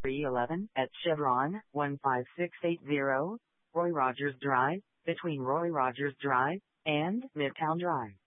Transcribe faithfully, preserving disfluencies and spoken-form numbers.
three eleven at Chevron, one five six eight zero, Roy Rogers Drive, between Roy Rogers Drive and Midtown Drive.